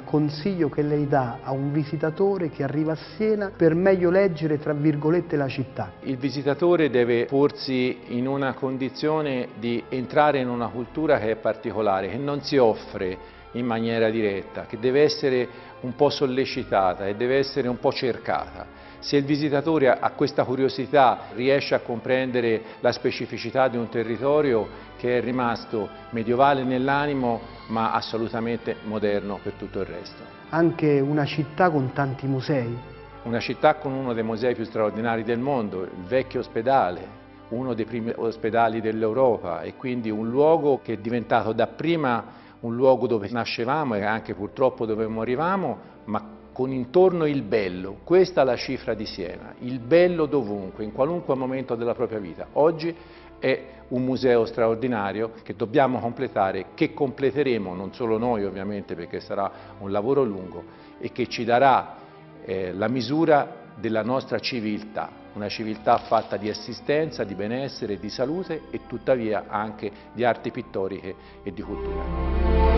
consiglio che lei dà a un visitatore che arriva a Siena per meglio leggere, tra virgolette, la città? Il visitatore deve porsi in una condizione di entrare in una cultura che è particolare, che non si offre in maniera diretta, che deve essere un po' sollecitata e deve essere un po' cercata. Se il visitatore ha questa curiosità, riesce a comprendere la specificità di un territorio che è rimasto medievale nell'animo, ma assolutamente moderno per tutto il resto. Anche una città con tanti musei? Una città con uno dei musei più straordinari del mondo, il vecchio ospedale, uno dei primi ospedali dell'Europa, e quindi un luogo che è diventato dapprima un luogo dove nascevamo e anche purtroppo dove morivamo, ma con intorno il bello. Questa è la cifra di Siena, il bello dovunque, in qualunque momento della propria vita. Oggi è un museo straordinario che dobbiamo completare, che completeremo non solo noi ovviamente, perché sarà un lavoro lungo, e che ci darà la misura della nostra civiltà, una civiltà fatta di assistenza, di benessere, di salute e tuttavia anche di arti pittoriche e di cultura.